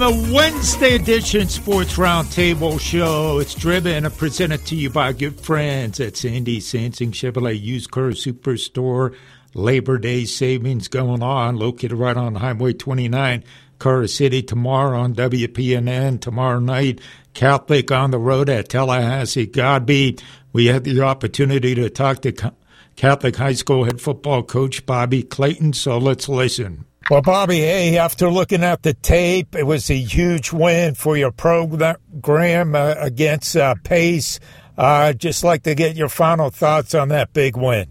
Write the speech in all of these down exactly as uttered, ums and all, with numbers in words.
The Wednesday edition Sports Roundtable show. It's driven and presented to you by good friends at Sandy Sansing Chevrolet Used Car Superstore. Labor Day savings going on, located right on Highway twenty-nine, Car City. Tomorrow on W P N N. Tomorrow night, Catholic on the road at Tallahassee Godby. We had the opportunity to talk to Catholic High School head football coach Bobby Clayton, so let's listen. Well, Bobby, hey, after looking at the tape, it was a huge win for your program uh, against uh, Pace. Uh, just like to get your final thoughts on that big win.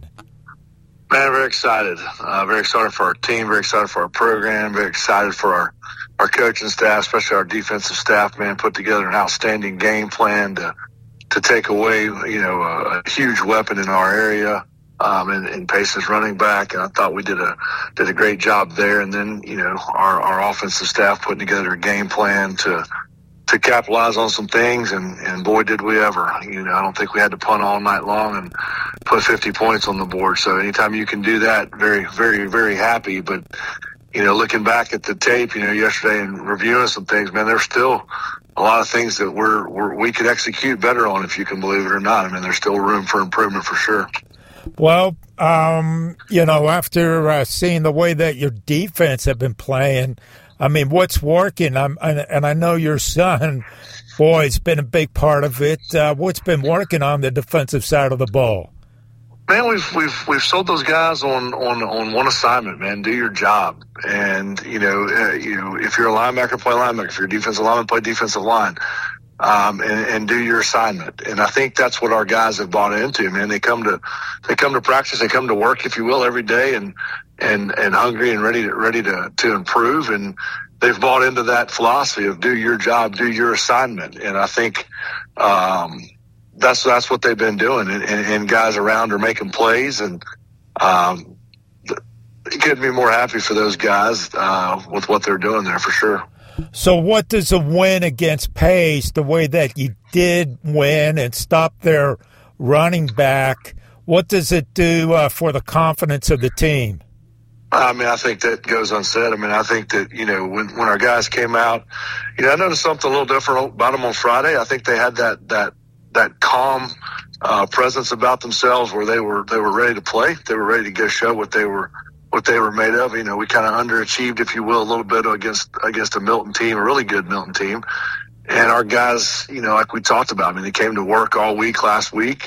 Man, very excited. Uh, very excited for our team, very excited for our program, very excited for our, our coaching staff, especially our defensive staff, man, put together an outstanding game plan to to take away, you know, a, a huge weapon in our area. Um, and, and Pace's running back, and I thought we did a did a great job there. And then, you know, our, our offensive staff putting together a game plan to to capitalize on some things, and, and boy, did we ever. You know, I don't think we had to punt all night long and put fifty points on the board. So anytime you can do that, very, very, very happy. But, you know, looking back at the tape, you know, yesterday and reviewing some things, man, there's still a lot of things that we're, we're we could execute better on, if you can believe it or not. I mean, there's still room for improvement for sure. Well, um, you know, after uh, seeing the way that your defense have been playing, I mean, what's working? I'm, and I know your son, boy, has been a big part of it. Uh, what's been working on the defensive side of the ball? Man, we've we've we've sold those guys on, on, on one assignment. Man, do your job, and you know, uh, you know, if you're a linebacker, play linebacker. If you're a defensive lineman, play defensive line. Um, and, and do your assignment. And I think that's what our guys have bought into, man. They come to, they come to practice, they come to work, if you will, every day and, and, and hungry and ready to, ready to, to improve. And they've bought into that philosophy of do your job, do your assignment. And I think, um, that's, that's what they've been doing. And, and, and guys around are making plays, and, um, it couldn't be more happy for those guys, uh, with what they're doing there for sure. So what does a win against Pace, the way that you did win and stop their running back, what does it do uh, for the confidence of the team? I mean, I think that goes unsaid. I mean, I think that, you know, when, when our guys came out, you know, I noticed something a little different about them on Friday. I think they had that, that, that calm uh, presence about themselves where they were, they were ready to play. They were ready to go show what they were what they were made of. You know, we kind of underachieved, if you will, a little bit against against a Milton team, a really good Milton team. And our guys, you know, like we talked about, I mean, they came to work all week last week,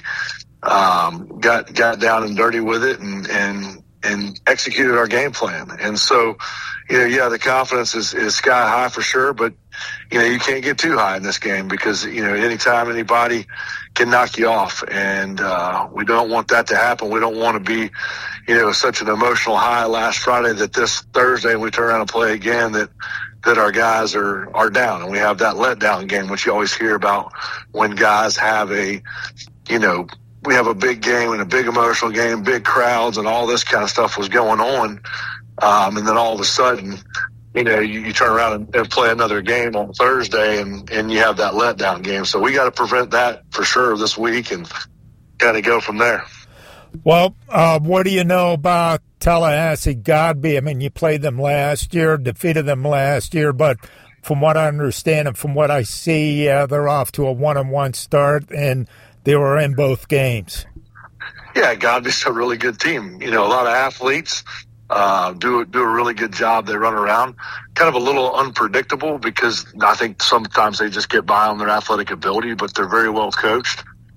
um, got got down and dirty with it, and and and executed our game plan. And so, you know, yeah, the confidence is, is sky high for sure, but, you know, you can't get too high in this game because, you know, anytime anybody can knock you off, and uh, we don't want that to happen. We don't want to be, you know, such an emotional high last Friday that this Thursday we turn around and play again that that our guys are, are down, and we have that letdown game, which you always hear about when guys have a, you know, we have a big game and a big emotional game, big crowds, and all this kind of stuff was going on. Um, and then all of a sudden, you know, you, you turn around and, and play another game on Thursday, and, and you have that letdown game. So we got to prevent that for sure this week and kind of go from there. Well, uh, what do you know about Tallahassee Godby? I mean, you played them last year, defeated them last year, but from what I understand and from what I see, uh, they're off to a one-on-one start, and they were in both games. Yeah, Godby's a really good team. You know, a lot of athletes uh, do do a really good job. They run around, kind of a little unpredictable because I think sometimes they just get by on their athletic ability, but they're very well coached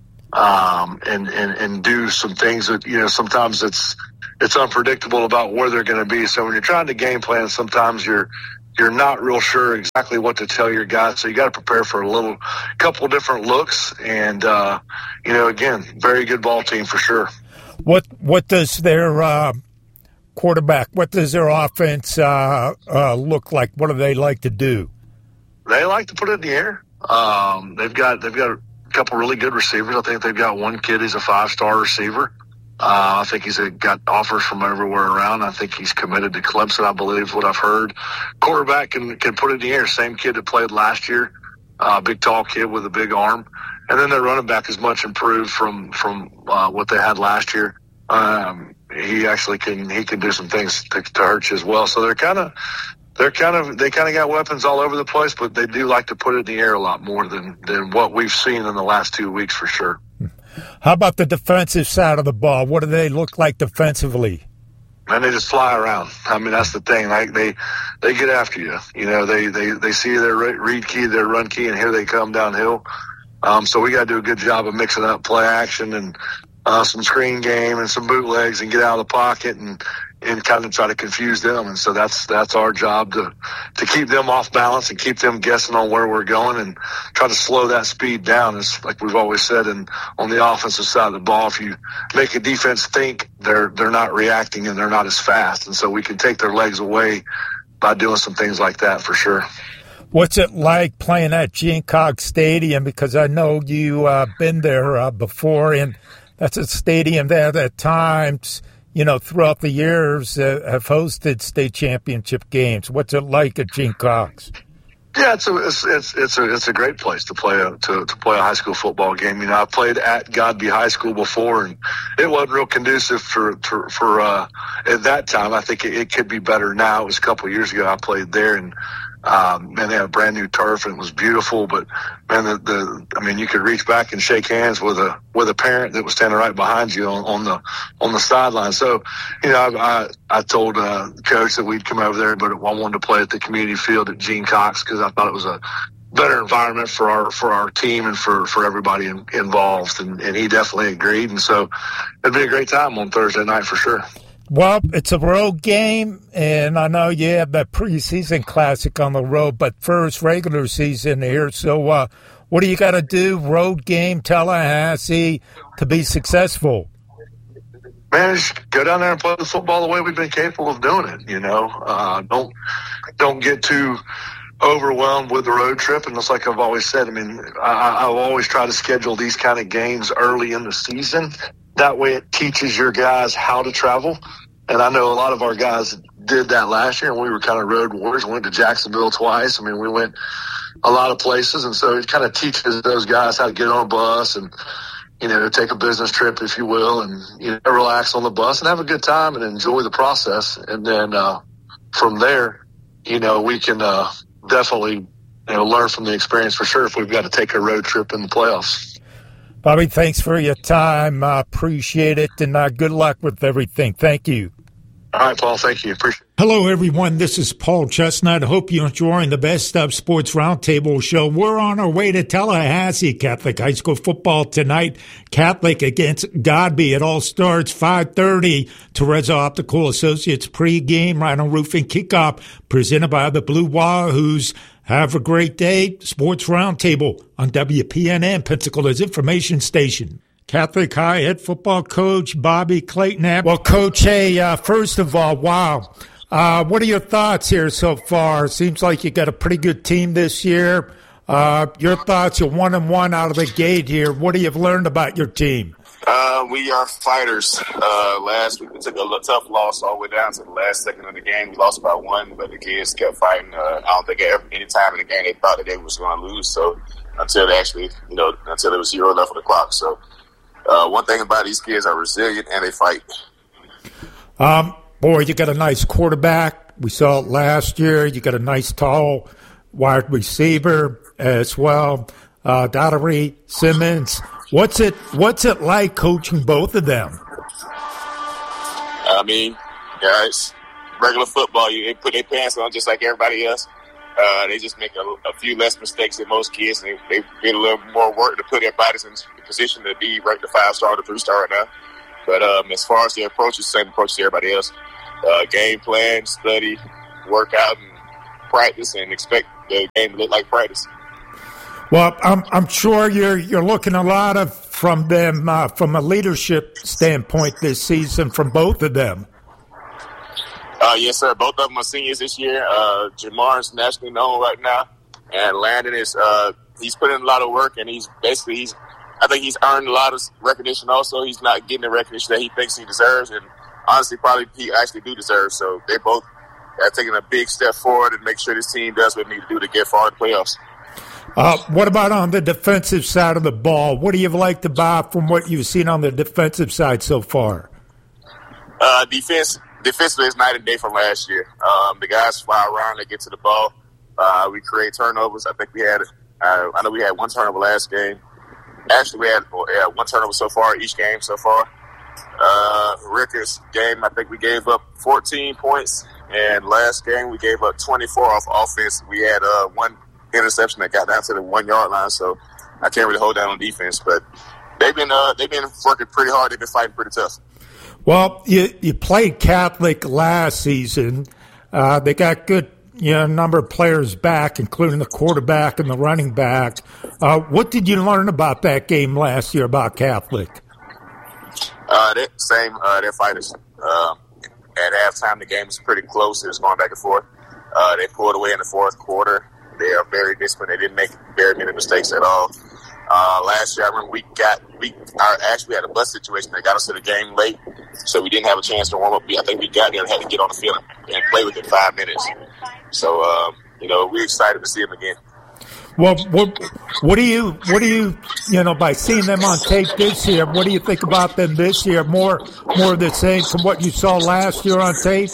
um, and, and and do some things that, you know, sometimes it's it's unpredictable about where they're going to be. So when you're trying to game plan, sometimes you're you're not real sure exactly what to tell your guys. So you got to prepare for a little, couple different looks. And, uh, you know, again, very good ball team for sure. What, what does their, uh, quarterback, what does their offense, uh, uh, look like? What do they like to do? They like to put it in the air. Um, they've got, they've got a couple really good receivers. I think they've got one kid, he's a five-star receiver. Uh, I think he's a, got offers from everywhere around. I think he's committed to Clemson, I believe, what I've heard. Quarterback can, can put it in the air. Same kid that played last year, uh, big, tall kid with a big arm. And then their running back is much improved from from uh, what they had last year. Um, he actually can he can do some things to, to hurt you as well. So they're kind of they're kind of they kind of got weapons all over the place, but they do like to put it in the air a lot more than than what we've seen in the last two weeks for sure. How about the defensive side of the ball? What do they look like defensively? And they just fly around. I mean, that's the thing. Like they, they get after you. You know, they, they, they see their read key, their run key, and here they come downhill. Um, so we got to do a good job of mixing up play action and uh, some screen game and some bootlegs and get out of the pocket and, and kind of try to confuse them. And so that's that's our job to to keep them off balance and keep them guessing on where we're going and try to slow that speed down. It's like we've always said, and on the offensive side of the ball, if you make a defense think, they're they're not reacting and they're not as fast. And so we can take their legs away by doing some things like that for sure. What's it like playing at Gene Cox Stadium? Because I know you've uh, been there uh, before, and that's a stadium that at times, you know, throughout the years uh, have hosted state championship games. What's it like at Gene Cox? Yeah, it's a it's it's it's a it's a great place to play a to, to play a high school football game. You know, I played at Godby High School before, and it wasn't real conducive for for, for uh, at that time. I think it, it could be better now. It was a couple of years ago I played there, and um, man, they had a brand new turf, and it was beautiful. But man, the, the I mean, you could reach back and shake hands with a with a parent that was standing right behind you on, on the on the sideline. So, you know, I I, I told uh, the coach that we'd come over there, but I wanted to play at the community field at Gene Cox because I thought it was a better environment for our for our team and for, for everybody in, involved. And, and he definitely agreed. And so it'd be a great time on Thursday night for sure. Well, it's a road game, and I know you have that preseason classic on the road, but first regular season here. So uh, what do you got to do, road game, Tallahassee, to be successful? Man, just go down there and play the football the way we've been capable of doing it. You know, uh, don't don't get too overwhelmed with the road trip. And just like I've always said, I mean, I, I've always tried to schedule these kind of games early in the season. That way it teaches your guys how to travel. And I know a lot of our guys did that last year, and we were kind of road warriors. We went to Jacksonville twice. I mean, we went a lot of places. And so it kind of teaches those guys how to get on a bus and, you know, take a business trip, if you will, and, you know, relax on the bus and have a good time and enjoy the process. And then uh, from there, you know, we can uh, definitely, you know, learn from the experience for sure if we've got to take a road trip in the playoffs. Bobby, thanks for your time. I uh, appreciate it, and uh, good luck with everything. Thank you. All right, Paul. Thank you. Appreciate it. Hello, everyone. This is Paul Chestnut. I hope you're enjoying the Best of Sports Roundtable show. We're on our way to Tallahassee Catholic High School football tonight. Catholic against Godby. It all starts five thirty. Teresa Optical Associates pregame, Rhino Roofing kickoff, presented by the Blue Wahoos. Have a great day. Sports Roundtable on W P N N, Pensacola's information station. Catholic High head football coach Bobby Clayton. Well, Coach, hey, uh, first of all, wow. Uh, what are your thoughts here so far? Seems like you got a pretty good team this year. Uh, your thoughts, you're one and one out of the gate here. What have you learned about your team? Uh, we are fighters. Uh, last week we took a tough loss all the way down to the last second of the game. We lost by one, but the kids kept fighting. Uh, I don't think ever, any time in the game they thought that they was going to lose. So until they actually, you know, until there was zero left on the clock. So uh, one thing about these kids are resilient and they fight. Um, boy, you got a nice quarterback. We saw it last year. You got a nice tall wide receiver as well. Uh, Daughtery, Simmons. What's it What's it like coaching both of them? I mean, guys, regular football, you they put their pants on just like everybody else. Uh, they just make a, a few less mistakes than most kids, and they, they get a little more work to put their bodies in position to be ranked the five star or the three star right now. But um, as far as their approach, it's the same approach to everybody else. Uh, game plan, study, work out, and practice, and expect the game to look like practice. Well, I'm I'm sure you're you're looking a lot of from them uh, from a leadership standpoint this season from both of them. Uh, yes, sir. Both of them are seniors this year. Uh, Jamar is nationally known right now, and Landon is uh, he's put in a lot of work, and he's basically he's I think he's earned a lot of recognition. Also, he's not getting the recognition that he thinks he deserves, and honestly, probably he actually do deserve. So they both are taking a big step forward and make sure this team does what it needs to do to get far in the playoffs. Uh, what about on the defensive side of the ball? What do you like to buy from what you've seen on the defensive side so far? Uh, defense, defensively, it's night and day from last year. Um, the guys fly around, they get to the ball. Uh, we create turnovers. I think we had, uh, I know we had one turnover last game. Actually, we had yeah, one turnover so far each game so far. Uh, Rickers game, I think we gave up fourteen points, and last game we gave up twenty-four off offense. We had uh, one interception that got down to the one yard line, so I can't really hold down on defense. But they've been uh, they've been working pretty hard. They've been fighting pretty tough. Well, you you played Catholic last season. Uh, they got good, you know, number of players back, including the quarterback and the running back. Uh, what did you learn about that game last year about Catholic? Uh, they're same. Uh, they're fighters. Uh, at halftime, the game was pretty close. It was going back and forth. Uh, they pulled away in the fourth quarter. They are very disciplined. They didn't make very many mistakes at all. Uh, last year, I remember we got we our actually we had a bus situation that got us to the game late, so we didn't have a chance to warm up. I think we got there and had to get on the field and play within five minutes. So, um, you know, we're excited to see them again. Well, what what do you what do you you know by seeing them on tape this year? What do you think about them this year? More more of the same from what you saw last year on tape?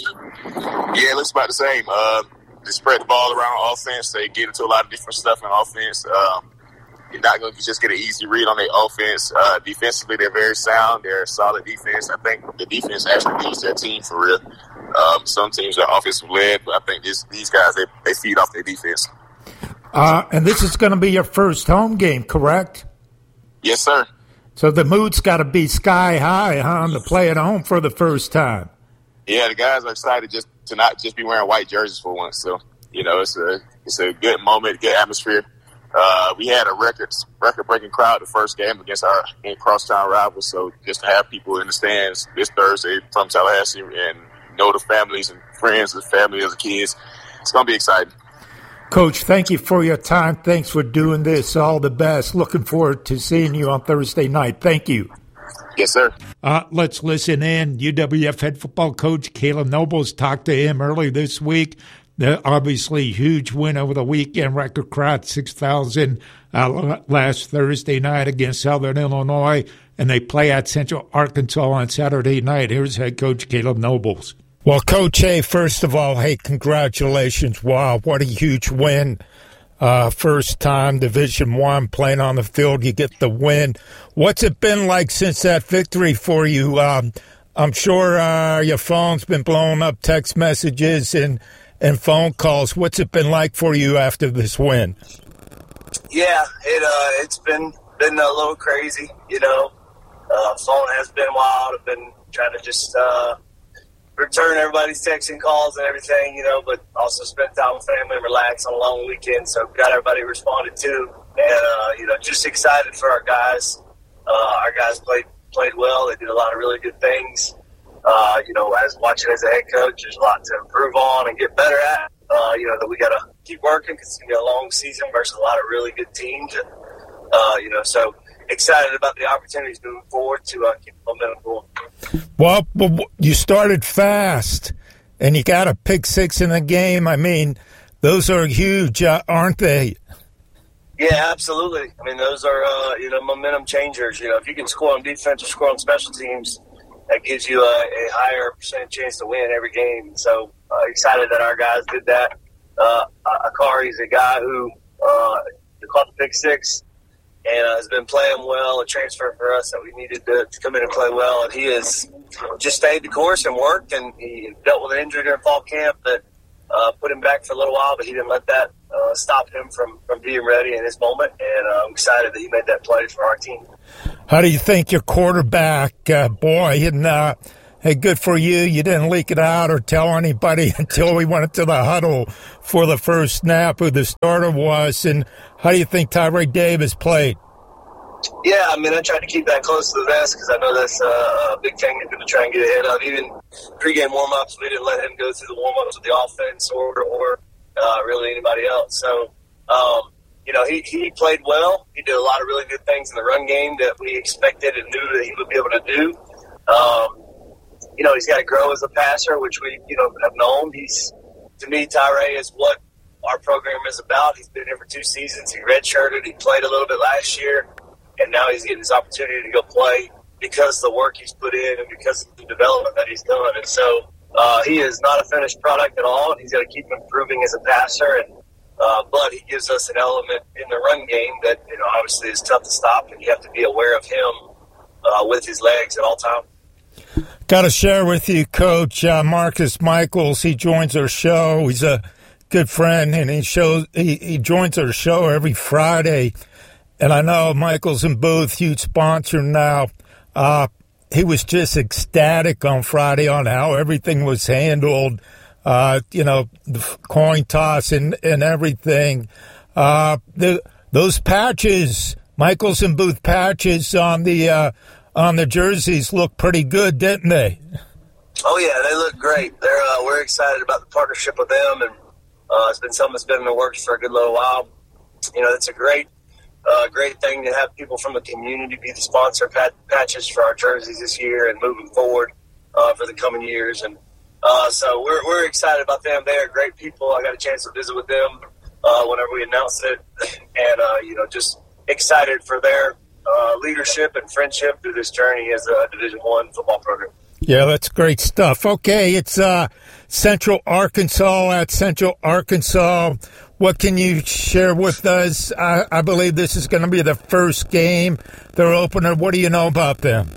Yeah, it looks about the same. Uh, they spread the ball around on offense. They get into a lot of different stuff on offense. Um, you're not going to just get an easy read on their offense. Uh, defensively, they're very sound. They're a solid defense. I think the defense actually leads their team for real. Um, some teams are offensive led, but I think this, these guys they they feed off their defense. Uh, and this is going to be your first home game, correct? Yes, sir. So the mood's got to be sky high, huh, to play at home for the first time. Yeah, the guys are excited just to not just be wearing white jerseys for once. So, you know, it's a it's a good moment, good atmosphere. Uh, we had a record record breaking crowd the first game against our crosstown rivals. So just to have people in the stands this Thursday from Tallahassee and know the families and friends and family of the kids, it's going to be exciting. Coach, thank you for your time. Thanks for doing this. All the best. Looking forward to seeing you on Thursday night. Thank you. Yes, sir. Uh, let's listen in. U W F head football coach Caleb Nobles talked to him early this week. The obviously huge win over the weekend, record crowd, six thousand uh, last Thursday night against Southern Illinois, and they play at Central Arkansas on Saturday night. Here's head coach Caleb Nobles. Well, Coach, hey, first of all, hey, congratulations. Wow, what a huge win. Uh, first time Division One playing on the field, you get the win. What's it been like since that victory for you? Um, I'm sure uh, your phone's been blowing up, text messages and, and phone calls. What's it been like for you after this win? Yeah, it uh, it's been been a little crazy, you know. Uh, phone has been wild. I've been trying to just uh, return everybody's texts and calls and everything, you know, but also spend time with family and relax on a long weekend. So got everybody responded to, and uh, you know, just excited for our guys. Uh, our guys played played well. They did a lot of really good things. Uh, you know, as watching as a head coach, there's a lot to improve on and get better at. Uh, you know, that we got to keep working because it's going to be a long season versus a lot of really good teams. And, uh, you know, so excited about the opportunities moving forward to uh, keep the momentum going. Well, well, you started fast, and you got a pick six in the game. I mean, those are huge, uh, aren't they? Yeah, absolutely. I mean, those are, uh, you know, momentum changers. You know, if you can score on defense or score on special teams, that gives you a, a higher percentage chance to win every game. So uh, excited that our guys did that. Uh, Akari's a guy who uh, caught the pick six and uh, has been playing well, a transfer for us that we needed to, to come in and play well. And he has just stayed the course and worked, and he dealt with an injury during fall camp that uh, put him back for a little while, but he didn't let that uh, stop him from, from being ready in his moment. And uh, I'm excited that he made that play for our team. How do you think your quarterback, uh, boy, and uh, hey, good for you. You didn't leak it out or tell anybody until we went into the huddle for the first snap who the starter was. And how do you think Tyree Davis played? Yeah, I mean, I tried to keep that close to the vest because I know that's uh, a big thing to try and get ahead of. Even pregame warm-ups, we didn't let him go through the warm-ups with the offense or, or uh, really anybody else. So, um, you know, he, he played well. He did a lot of really good things in the run game that we expected and knew that he would be able to do. Um, you know, he's got to grow as a passer, which we, you know, have known. He's, to me, Tyree is what our program is about. He's been here for two seasons. He redshirted. He played a little bit last year, and now he's getting his opportunity to go play because of the work he's put in and because of the development that he's done. And so uh, he is not a finished product at all, and he's got to keep improving as a passer. And uh, but he gives us an element in the run game that, you know, obviously is tough to stop, and you have to be aware of him uh, with his legs at all times. Got to share with you, Coach, uh, Marcus Michaels. He joins our show. He's a good friend, and he shows he, he joins our show every Friday. And I know Michaels and Booth, huge sponsor now. Uh, he was just ecstatic on Friday on how everything was handled. Uh, you know, the coin toss and, and everything. Uh, the those patches, Michaels and Booth patches on the uh, on the jerseys look pretty good, didn't they? Oh yeah, they look great. They're uh, we're excited about the partnership with them, and uh, it's been something that's been in the works for a good little while. You know, it's a great, uh, great thing to have people from the community be the sponsor pat- patches for our jerseys this year and moving forward uh, for the coming years. And uh, so we're we're excited about them. They are great people. I got a chance to visit with them uh, whenever we announced it, and uh, you know, just excited for their uh, leadership and friendship through this journey as a Division One football program. Yeah, that's great stuff. Okay, it's uh, Central Arkansas at Central Arkansas. What can you share with us? I, I believe this is going to be the first game, their opener. What do you know about them?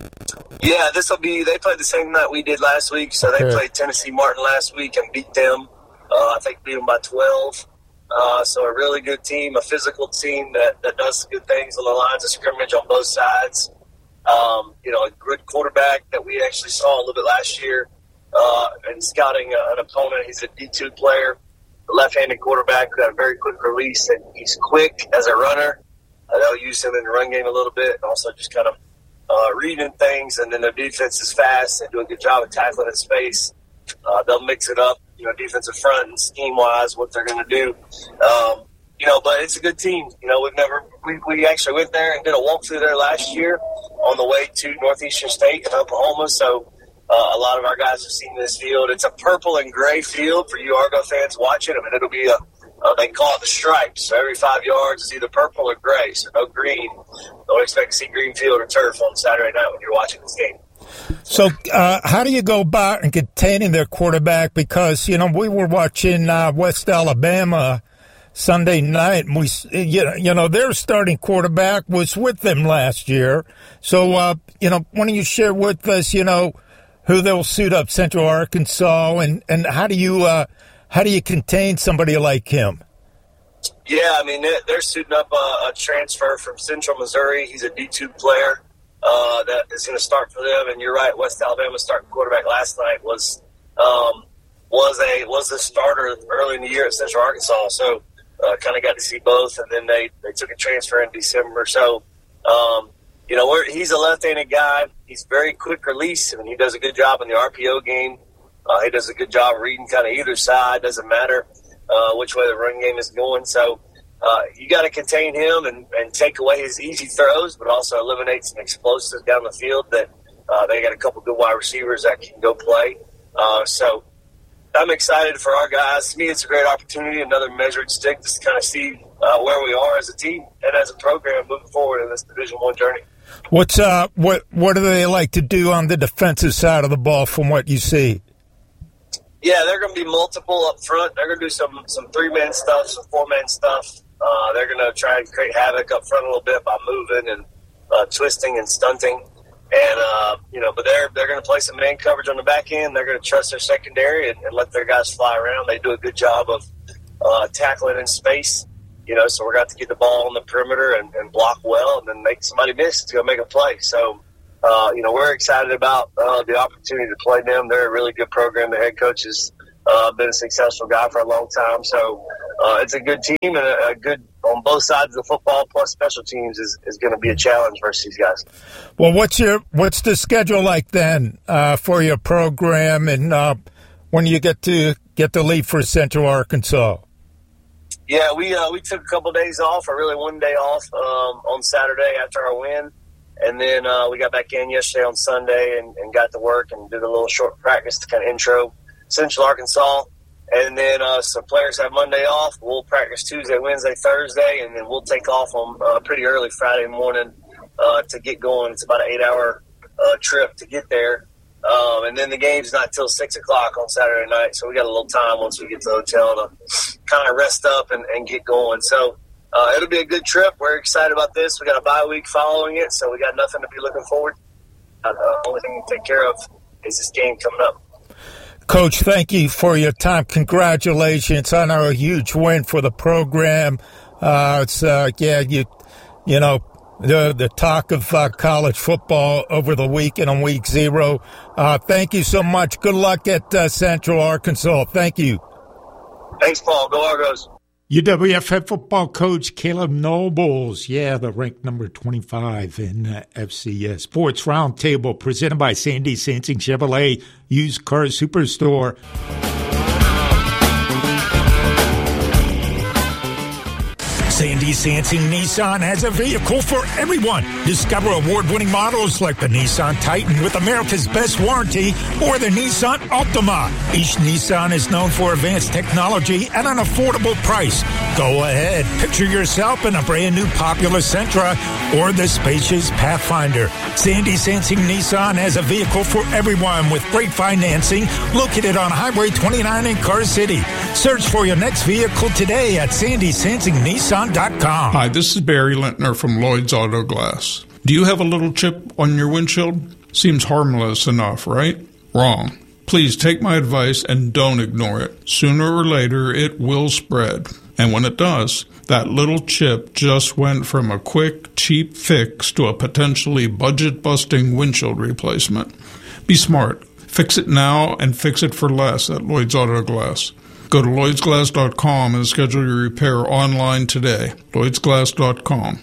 Yeah, this will be – they played the same night we did last week. So they okay. played Tennessee Martin last week and beat them. Uh, I think beat them by twelve. Uh, so a really good team, a physical team that, that does good things on the lines of scrimmage on both sides. Um, you know, a good quarterback that we actually saw a little bit last year uh, and scouting uh, an opponent. He's a D two player, a left-handed quarterback who got a very quick release, and he's quick as a runner. Uh, they'll use him in the run game a little bit, and also just kind of uh, reading things. And then their defense is fast. They do a good job of tackling in space. Uh, they'll mix it up, you know, defensive front and scheme-wise, what they're going to do. Um, you know, but it's a good team. You know, we've never we, – we actually went there and did a walkthrough there last year on the way to Northeastern State in Oklahoma. So uh, a lot of our guys have seen this field. It's a purple and gray field for you Argo fans watching. I mean, it'll be a uh, – they call it the stripes. So every five yards is either purple or gray, so no green. Don't expect to see green field or turf on Saturday night when you're watching this game. So uh, how do you go about in containing their quarterback? Because, you know, we were watching uh, West Alabama Sunday night, and we, you know, their starting quarterback was with them last year. So, uh, you know, why don't you share with us, you know, who they'll suit up Central Arkansas, and, and how do you uh, how do you contain somebody like him? Yeah, I mean, they're suiting up a, a transfer from Central Missouri. He's a D two player uh, that is going to start for them. And you're right, West Alabama's starting quarterback last night was um, was a was the starter early in the year at Central Arkansas. So. Uh, kind of got to see both, and then they, they took a transfer in December. So, um, you know, we're, he's a left-handed guy. He's very quick release. I mean, he does a good job in the R P O game. Uh, he does a good job reading kind of either side. Doesn't matter uh, which way the run game is going. So uh, you got to contain him and, and take away his easy throws, but also eliminate some explosives down the field that uh, they got a couple good wide receivers that can go play. Uh, so, I'm excited for our guys. To me, it's a great opportunity, another measured stick to kind of see uh, where we are as a team and as a program moving forward in this Division One journey. What's uh, what what do they like to do on the defensive side of the ball from what you see? Yeah, they're going to be multiple up front. They're going to do some some three-man stuff, some four-man stuff. Uh, they're going to try and create havoc up front a little bit by moving and uh, twisting and stunting. And, uh, you know, but they're they're going to play some man coverage on the back end. They're going to trust their secondary and, and let their guys fly around. They do a good job of uh, tackling in space, you know, so we're going to have to get the ball on the perimeter and, and block well and then make somebody miss to go make a play. So, uh, you know, we're excited about uh, the opportunity to play them. They're a really good program. The head coach has uh, been a successful guy for a long time. So uh, it's a good team and a, a good – on both sides of the football plus special teams is, is going to be a challenge versus these guys. Well, what's your what's the schedule like then uh, for your program, and uh, when you get to get to leave for Central Arkansas? Yeah, we uh, we took a couple of days off, or really one day off um, on Saturday after our win, and then uh, we got back in yesterday on Sunday and, and got to work and did a little short practice to kind of intro Central Arkansas. And then uh, some players have Monday off. We'll practice Tuesday, Wednesday, Thursday, and then we'll take off on uh, pretty early Friday morning uh, to get going. It's about an eight-hour uh, trip to get there. Um, and then the game's not till six o'clock on Saturday night, so we got a little time once we get to the hotel to kind of rest up and, and get going. So uh, it'll be a good trip. We're excited about this. We got a bye week following it, so we got nothing to be looking forward to. Uh, the only thing to take care of is this game coming up. Coach, thank you for your time. Congratulations on a huge win for the program. Uh, it's uh, yeah, you you know. The the talk of uh, college football over the weekend on week zero. Uh, thank you so much. Good luck at uh, Central Arkansas. Thank you. Thanks, Paul. Go Argos. U W F F football coach Caleb Nobles. Yeah, the ranked number twenty-five in uh, F C S. Sports Roundtable presented by Sandy Sansing Chevrolet Used Car Superstore. Sandy Sansing Nissan has a vehicle for everyone. Discover award-winning models like the Nissan Titan with America's best warranty or the Nissan Altima. Each Nissan is known for advanced technology at an affordable price. Go ahead, picture yourself in a brand-new popular Sentra or the spacious Pathfinder. Sandy Sansing Nissan has a vehicle for everyone with great financing located on Highway twenty-nine in Car City. Search for your next vehicle today at sandy sansing nissan dot com. Hi, this is Barry Lintner from Lloyd's Auto Glass. Do you have a little chip on your windshield? Seems harmless enough, right? Wrong. Please take my advice and don't ignore it. Sooner or later, it will spread. And when it does, that little chip just went from a quick, cheap fix to a potentially budget-busting windshield replacement. Be smart. Fix it now and fix it for less at Lloyd's Auto Glass. Go to lloyds glass dot com and schedule your repair online today. lloyds glass dot com.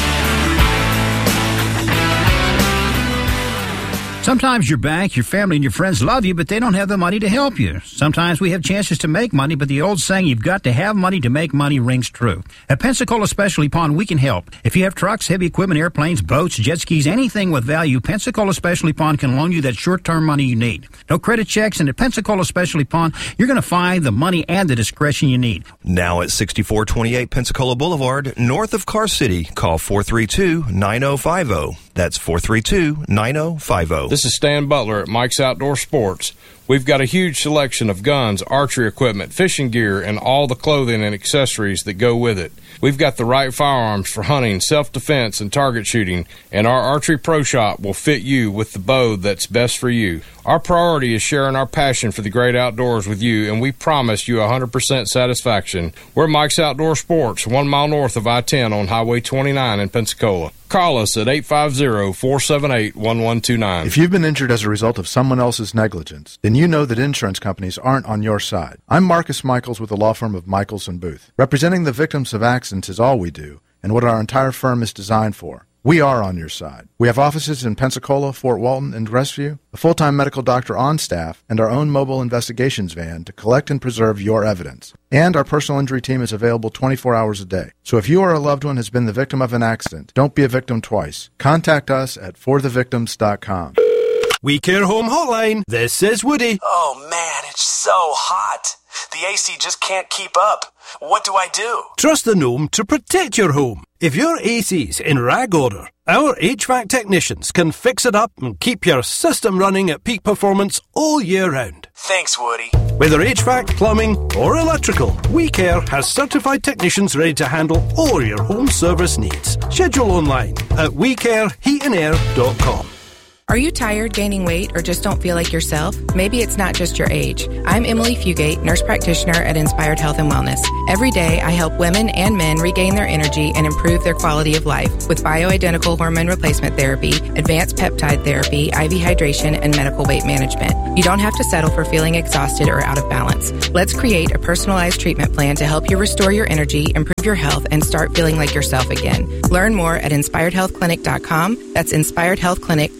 Sometimes your bank, your family, and your friends love you, but they don't have the money to help you. Sometimes we have chances to make money, but the old saying, you've got to have money to make money, rings true. At Pensacola Specialty Pond, we can help. If you have trucks, heavy equipment, airplanes, boats, jet skis, anything with value, Pensacola Specialty Pond can loan you that short-term money you need. No credit checks, and at Pensacola Specialty Pond, you're going to find the money and the discretion you need. Now at sixty-four twenty-eight Pensacola Boulevard, north of Car City, call four three two, nine zero five zero. That's four three two, nine zero five zero. This is Stan Butler at Mike's Outdoor Sports. We've got a huge selection of guns, archery equipment, fishing gear, and all the clothing and accessories that go with it. We've got the right firearms for hunting, self-defense, and target shooting, and our Archery Pro Shop will fit you with the bow that's best for you. Our priority is sharing our passion for the great outdoors with you, and we promise you one hundred percent satisfaction. We're Mike's Outdoor Sports, one mile north of I ten on Highway twenty-nine in Pensacola. Call us at eight five zero, four seven eight, one one two nine. If you've been injured as a result of someone else's negligence, then you know that insurance companies aren't on your side. I'm Marcus Michaels with the law firm of Michaels and Booth. Representing the victims of accidents is all we do, and what our entire firm is designed for. We are on your side. We have offices in Pensacola, Fort Walton, and Crestview, a full-time medical doctor on staff, and our own mobile investigations van to collect and preserve your evidence. And our personal injury team is available twenty-four hours a day. So if you or a loved one has been the victim of an accident, don't be a victim twice. Contact us at for the victims dot com. We Care Home Hotline. This is Woody. Oh, man, it's so hot. The A C just can't keep up. What do I do? Trust the Gnome to protect your home. If your A C's in rag order, our H V A C technicians can fix it up and keep your system running at peak performance all year round. Thanks, Woody. Whether H V A C, plumbing, or electrical, We Care has certified technicians ready to handle all your home service needs. Schedule online at we care heat and air dot com. Are you tired, gaining weight, or just don't feel like yourself? Maybe it's not just your age. I'm Emily Fugate, nurse practitioner at Inspired Health and Wellness. Every day, I help women and men regain their energy and improve their quality of life with bioidentical hormone replacement therapy, advanced peptide therapy, I V hydration, and medical weight management. You don't have to settle for feeling exhausted or out of balance. Let's create a personalized treatment plan to help you restore your energy, improve your health, and start feeling like yourself again. Learn more at inspired health clinic dot com. That's inspired health clinic dot com.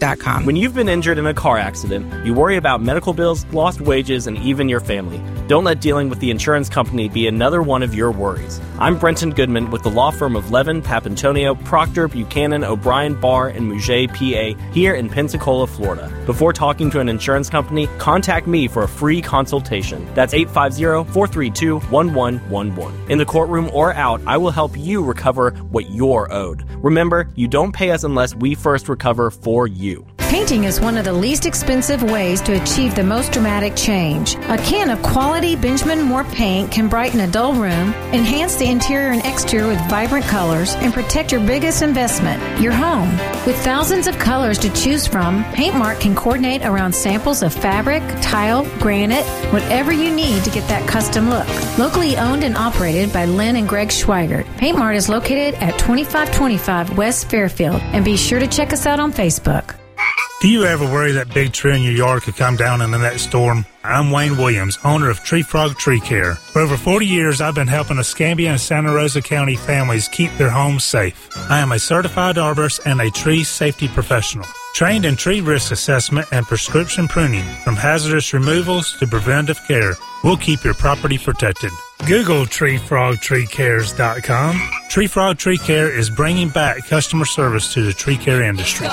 When you've been injured in a car accident, you worry about medical bills, lost wages, and even your family. Don't let dealing with the insurance company be another one of your worries. I'm Brenton Goodman with the law firm of Levin, Papantonio, Proctor, Buchanan, O'Brien, Barr, and Mouget, P A, here in Pensacola, Florida. Before talking to an insurance company, contact me for a free consultation. That's eight five zero, four three two, one one one one. In the courtroom or out, I will help you recover what you're owed. Remember, you don't pay us unless we first recover for you. Painting is one of the least expensive ways to achieve the most dramatic change. A can of quality Benjamin Moore paint can brighten a dull room, enhance the interior and exterior with vibrant colors, and protect your biggest investment, your home. With thousands of colors to choose from, Paintmark can coordinate around samples of fabric, tile, granite, whatever you need to get that custom look. Locally owned and operated by Lynn and Greg Schweigert, Paintmark is located at twenty-five twenty-five West Fairfield, and be sure to check us out on Facebook. Do you ever worry that big tree in your yard could come down in the next storm? I'm Wayne Williams, owner of Tree Frog Tree Care. For over forty years, I've been helping Escambia and Santa Rosa County families keep their homes safe. I am a certified arborist and a tree safety professional, trained in tree risk assessment and prescription pruning, from hazardous removals to preventive care. We'll keep your property protected. Google tree frog tree cares dot com. Tree Frog Tree Care is bringing back customer service to the tree care industry.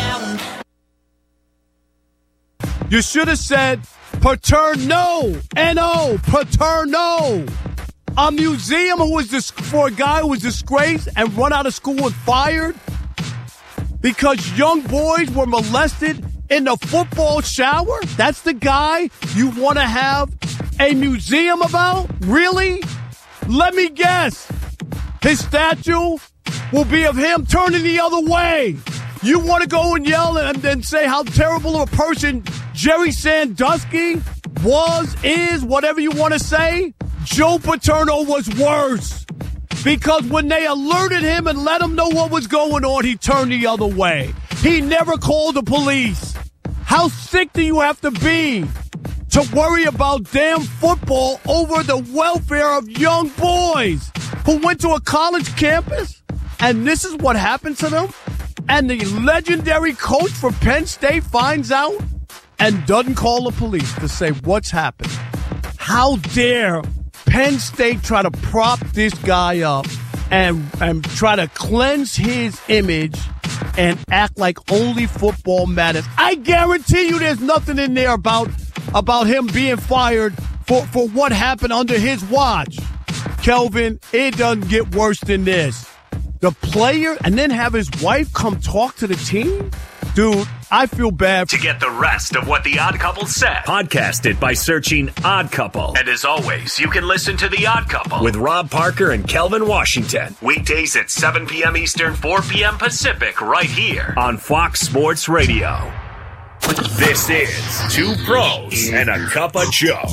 You should have said Paterno, N O, Paterno. A museum who was dis- for a guy who was disgraced and run out of school and fired because young boys were molested in the football shower? That's the guy you want to have a museum about? Really? Let me guess. His statue will be of him turning the other way. You want to go and yell and then say how terrible of a person Jerry Sandusky was, is, whatever you want to say? Joe Paterno was worse. Because when they alerted him and let him know what was going on, he turned the other way. He never called the police. How sick do you have to be to worry about damn football over the welfare of young boys who went to a college campus? And this is what happened to them? And the legendary coach for Penn State finds out and doesn't call the police to say what's happened. How dare Penn State try to prop this guy up and, and try to cleanse his image and act like only football matters. I guarantee you there's nothing in there about, about him being fired for, for what happened under his watch. Kelvin, it doesn't get worse than this. The player, and then have his wife come talk to the team? Dude, I feel bad. To get the rest of what The Odd Couple said, podcast it by searching Odd Couple. And as always, you can listen to The Odd Couple with Rob Parker and Kelvin Washington. Weekdays at seven p.m. Eastern, four p.m. Pacific, right here on Fox Sports Radio. This is Two Pros and a Cup of Joe.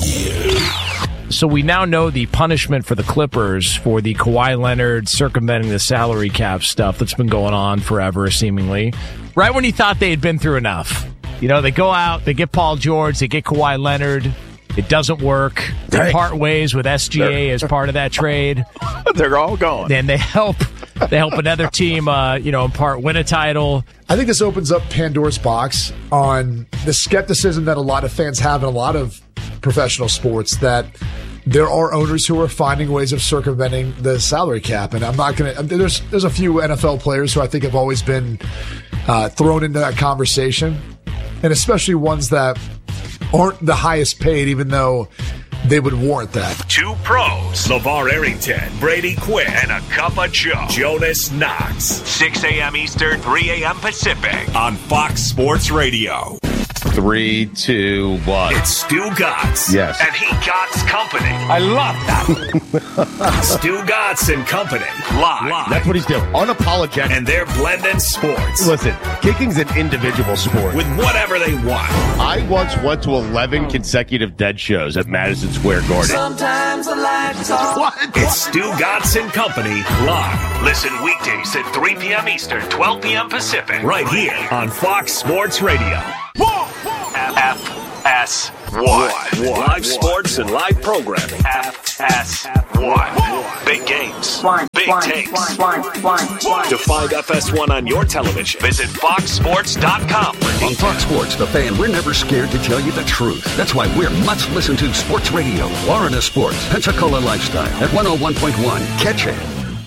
So we now know the punishment for the Clippers for the Kawhi Leonard circumventing the salary cap stuff that's been going on forever, seemingly. Right when you thought they had been through enough. You know, they go out, they get Paul George, they get Kawhi Leonard. It doesn't work. They Dang. part ways with S G A They're, as part of that trade. They're all gone. Then they help they help another team, uh, you know, in part win a title. I think this opens up Pandora's box on the skepticism that a lot of fans have in a lot of professional sports, that there are owners who are finding ways of circumventing the salary cap. And I'm not going to, there's, there's a few N F L players who I think have always been uh, thrown into that conversation, and especially ones that aren't the highest paid, even though they would warrant that. Two Pros, LeVar Arrington, Brady Quinn, and a Cup of Joe, Jonas Knox. six a.m. Eastern, three a.m. Pacific on Fox Sports Radio. Three, two, one. It's Stu Gatz. Yes. And he Gatz Company. I love that. Stu Gatz and Company. Live. Live. That's what he's doing. Unapologetic. And they're blending sports. Listen, kicking's an individual sport. With whatever they want. I once went to eleven consecutive dead shows at Madison Square Garden. Sometimes I like to talk. What? It's Stu Gatz and Company. Live. Listen weekdays at three p.m. Eastern, twelve p.m. Pacific. Right here on Fox Sports Radio. F S S one. Live sports and live programming. F S one. Big games. Big takes. To find F S one on your television, visit fox sports dot com. On Fox Sports, The Fan, we're never scared to tell you the truth. That's why we're much listened to sports radio. Florida Sports, Pensacola Lifestyle at one oh one point one. Catch it.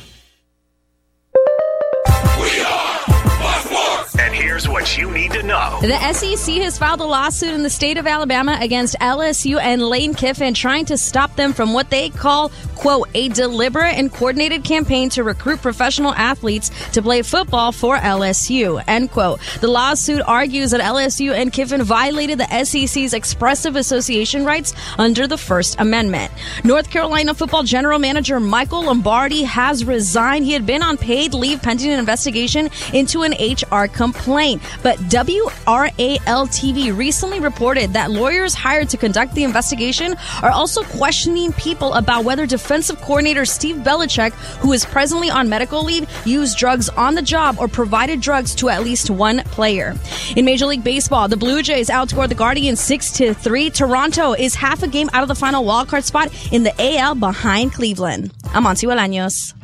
And here's what you need to know. The S E C has filed a lawsuit in the state of Alabama against L S U and Lane Kiffin, trying to stop them from what they call, quote, a deliberate and coordinated campaign to recruit professional athletes to play football for L S U, end quote. The lawsuit argues that L S U and Kiffin violated the S E C's expressive association rights under the First Amendment. North Carolina football general manager Michael Lombardi has resigned. He had been on paid leave pending an investigation into an H R complaint. But W R A L T V recently reported that lawyers hired to conduct the investigation are also questioning people about whether defensive coordinator Steve Belichick, who is presently on medical leave, used drugs on the job or provided drugs to at least one player. In Major League Baseball, the Blue Jays outscored the Guardians six to three. Toronto is half a game out of the final wildcard spot in the A L behind Cleveland. I'm Monty Bolaños.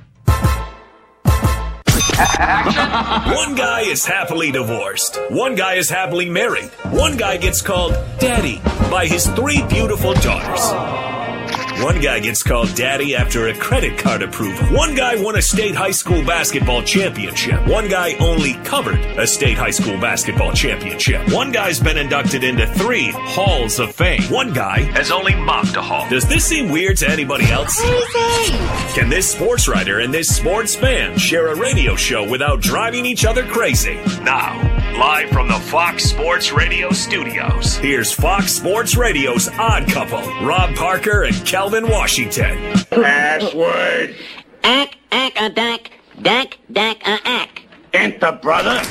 One guy is happily divorced. One guy is happily married. One guy gets called daddy by his three beautiful daughters. One guy gets called daddy after a credit card approval. One guy won a state high school basketball championship. One guy only covered a state high school basketball championship. One guy's been inducted into three halls of fame. One guy has only mopped a hall. Does this seem weird to anybody else? Can this sports writer and this sports fan share a radio show without driving each other crazy? Now, live from the Fox Sports Radio studios, here's Fox Sports Radio's Odd Couple, Rob Parker and Kelvin Washington. Password. Ack, ack, a dack, dack, dack, a ack. Enter, brother.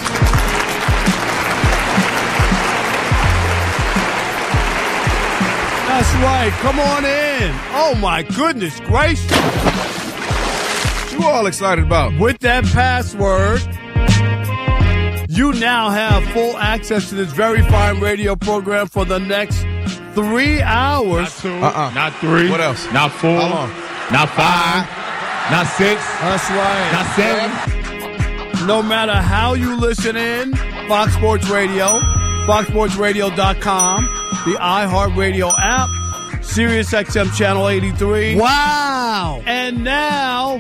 That's right. Come on in. Oh, my goodness gracious. You all excited about? With that password, you now have full access to this very fine radio program for the next three hours. Not two. Uh-uh. Not three. What else? Not four. How long? Not five. Not six. That's right. Not seven. No matter how you listen in, Fox Sports Radio, fox sports radio dot com, the iHeartRadio app, Sirius X M Channel eighty-three. Wow. And now,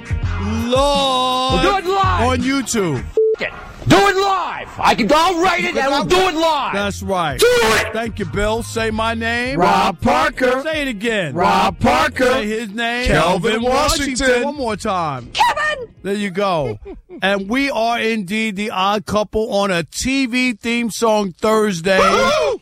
Lord, we'll do it live on YouTube. Do it live. I can. I'll write it and we'll do it live. That's right. Do it. Thank you, Bill. Say my name. Rob Parker. Say it again. Rob Parker. Say his name. Kelvin Washington. One more time. Kevin. There you go. And we are indeed the Odd Couple on a T V theme song Thursday. Woo-hoo!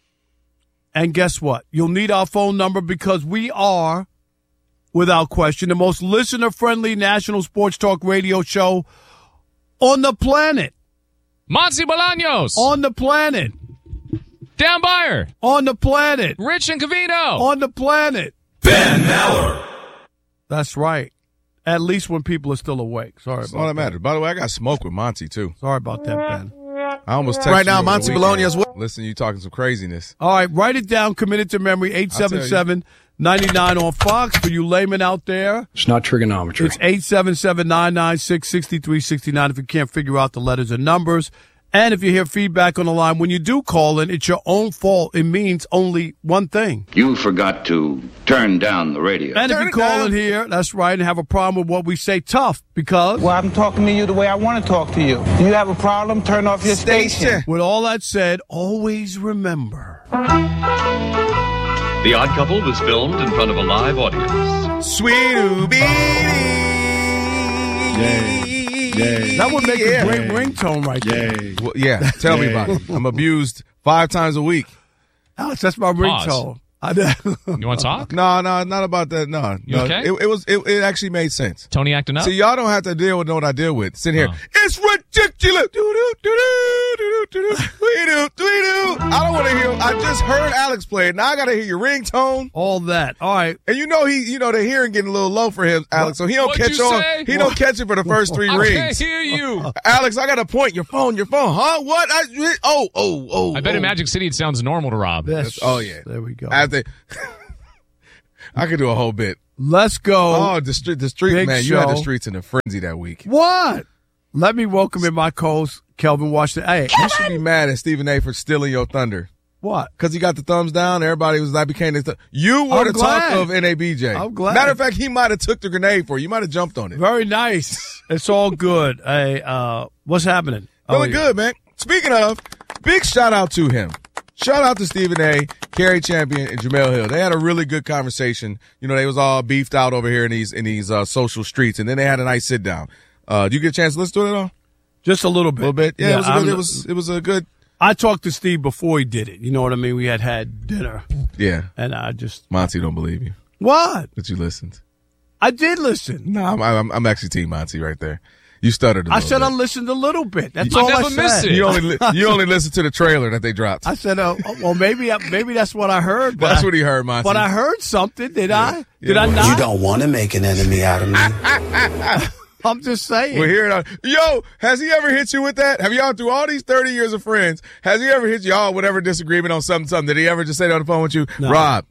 And guess what? You'll need our phone number because we are, without question, the most listener-friendly national sports talk radio show on the planet. Monty Bolaños. On the planet. Dan Beyer. On the planet. Rich and Cavino. On the planet. Ben Maurer. That's right. At least when people are still awake. Sorry That's about all that. that matters. By the way, I got smoke with Monty, too. Sorry about that, Ben. I almost texted right now, you Monty Bologna as well. Listen, you talking some craziness. All right, write it down. Commit it to memory. eight seven seven, nine nine on Fox for you laymen out there. It's not trigonometry. It's eight seven seven, nine nine six, six three six nine if you can't figure out the letters and numbers. And if you hear feedback on the line, when you do call in, it's your own fault. It means only one thing. You forgot to turn down the radio. And turn if you call down. in here, that's right, and have a problem with what we say, tough, because... Well, I'm talking to you the way I want to talk to you. Do you have a problem? Turn off your station. With all that said, always remember... The Odd Couple was filmed in front of a live audience. Sweet Yay. Yay. That would make yeah. a great ringtone right there. Well, yeah, tell me about it. I'm abused five times a week. Alex, that's my Pause. ringtone. You want to talk? No, no, not about that. No, You no. okay? It, it was. It, it actually made sense. Tony acting up? See, y'all don't have to deal with what I deal with. Sit here. Oh. It's ridiculous. I don't want to hear. I just heard Alex play it. Now I got to hear your ringtone. All that. All right. And you know he, you know the hearing getting a little low for him, Alex. So he don't What'd catch you on. say? He don't catch it for the first three I rings. can't hear you. Alex, I got to point. Your phone. Your phone. Huh? What? I, oh, oh, oh. I bet oh. in Magic City it sounds normal to Rob. Yes. Oh yeah. There we go. I think I could do a whole bit. Let's go. Oh, the street, the street, Big man. show. You had the streets in a frenzy that week. What? Let me welcome in my co-host, Kelvin Washington. Hey, you should be mad at Stephen A. for stealing your thunder. What? Because he got the thumbs down. Everybody was like, became the th- You were I'm the glad. talk of N A B J. I'm glad. Matter of fact, he might have took the grenade for you. You might have jumped on it. Very nice. It's all good. Hey, uh, what's happening? Feeling oh, good, man. Speaking of, big shout out to him. Shout out to Stephen A., Kerry Champion, and Jamel Hill. They had a really good conversation. You know, they was all beefed out over here in these in these uh, social streets, and then they had a nice sit down. Uh, did you get a chance to listen to it at all? Just a little bit. A little bit. Yeah, Yeah, it was a good, I'm- it was it was a good. I talked to Steve before he did it. You know what I mean? We had had dinner. Yeah. And I just. Monty don't believe you. What? That you listened. I did listen. No, I'm I'm, I'm actually Team Monty right there. You stuttered a I little said bit. I listened a little bit. That's You- all I I never said. missed it. You only li- you only listened to the trailer that they dropped. I said, uh, oh, well, maybe I- maybe that's what I heard. But That's I- what he heard, Monty. But I heard something. Did I? Yeah, Did I well- not? You don't want to make an enemy out of me. I'm just saying. We're hearing on. Yo, has he ever hit you with that? Have y'all, through all these thirty years of friends, has he ever hit y'all whatever disagreement on something, something? Did he ever just say that on the phone with you? No. Rob,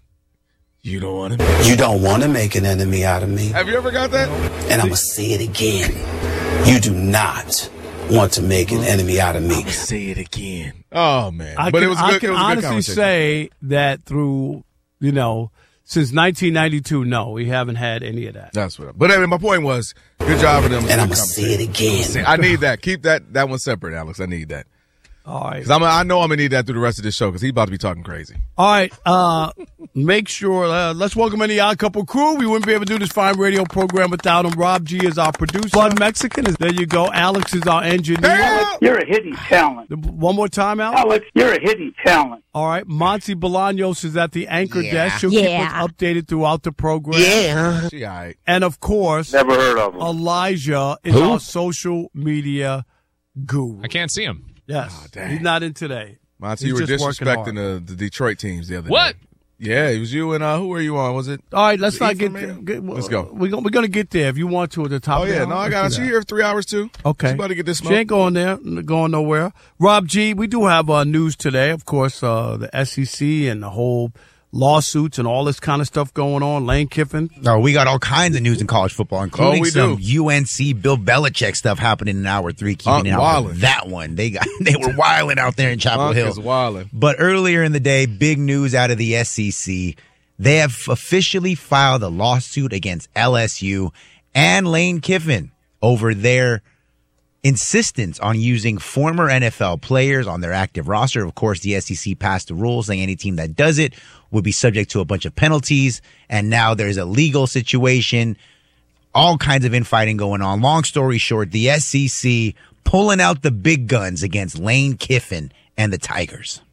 you don't want to. You don't want to make an enemy out of me. Have you ever got that? And I'm going to say it again. You do not want to make an enemy out of me. Say it again. Oh, man. I but can, it was good. I it can was a good honestly conversation. say that through, you know, since nineteen ninety-two, no, we haven't had any of that. That's what. But I mean, my point was, good job for them. And I'm going to say it again. I need that. Keep that that one separate, Alex. I need that. All right. Because I'm, I know I'm gonna need that through the rest of this show because he's about to be talking crazy. All right. Uh, make sure, uh, let's welcome in the Odd Couple crew. We wouldn't be able to do this fine radio program without him. Rob G is our producer. Blood Mexican is there. You go. Alex is our engineer. You're a hidden talent. One more time, Alex. Alex, you're a hidden talent. All right. Monty Bolaños is at the anchor Yeah. desk. She'll Yeah. keep us updated throughout the program. Yeah. She all right. And of course, Never heard of him. Elijah is Who? our social media guru. I can't see him. Yes. Oh, He's not in today. Monty, He's you were just working disrespecting hard. the, the Detroit teams the other What? day. Yeah, it was you and uh, who were you on? Was it? All right, let's the not E get, for me? get. Let's go. We're gonna, we're gonna get there if you want to at the top. Oh of the yeah, hour. no, I Let's got do it. She that. here for three hours too. Okay. She's about to get this She smoke. ain't going there, going nowhere. Rob G, we do have uh, news today. Of course, uh, the S E C and the whole lawsuits and all this kind of stuff going on. Lane Kiffin. Oh, we got all kinds of news in college football, including Oh, we some do. U N C Bill Belichick stuff happening in hour three. Keeping Unc it out wildin'. that one. They got they were wilding out there in Chapel Unc Hill. is wildin'. But earlier in the day, big news out of the S E C. They have officially filed a lawsuit against L S U and Lane Kiffin over their insistence on using former N F L players on their active roster. Of course, the S E C passed a rule saying any team that does it would be subject to a bunch of penalties. And now there's a legal situation, all kinds of infighting going on. Long story short, the S E C pulling out the big guns against Lane Kiffin and the Tigers.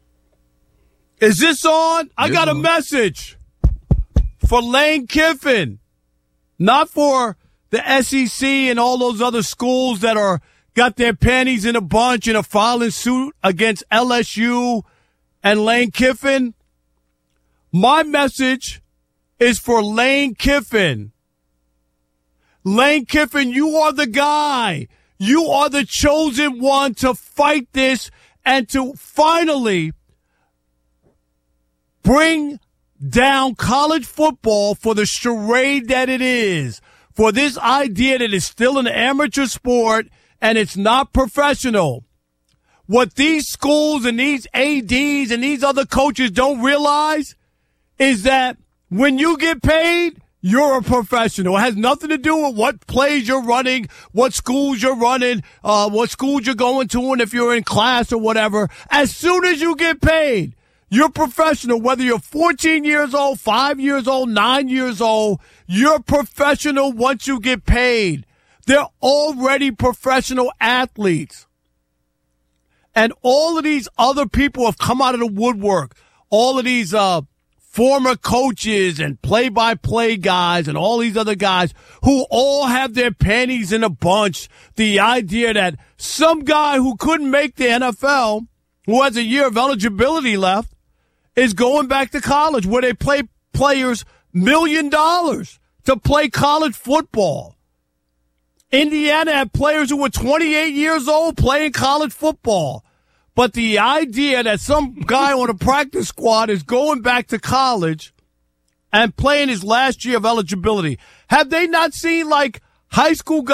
Is this on? I This got a on. message for Lane Kiffin, not for the S E C and all those other schools that are got their panties in a bunch and are filing suit against L S U and Lane Kiffin. My message is for Lane Kiffin. Lane Kiffin, you are the guy. You are the chosen one to fight this and to finally bring down college football for the charade that it is, for this idea that it's still an amateur sport and it's not professional. What these schools and these A Ds and these other coaches don't realize is that when you get paid, you're a professional. It has nothing to do with what plays you're running, what schools you're running, uh, what schools you're going to, and if you're in class or whatever. As soon as you get paid, you're professional. Whether you're fourteen years old, five years old, nine years old, you're professional once you get paid. They're already professional athletes. And all of these other people have come out of the woodwork. All of these uh, former coaches and play-by-play guys and all these other guys who all have their panties in a bunch, the idea that some guy who couldn't make the N F L, who has a year of eligibility left, is going back to college where they pay players million dollars to play college football. Indiana had players who were twenty-eight years old playing college football. But the idea that some guy on a practice squad is going back to college and playing his last year of eligibility, have they not seen, like, high school guys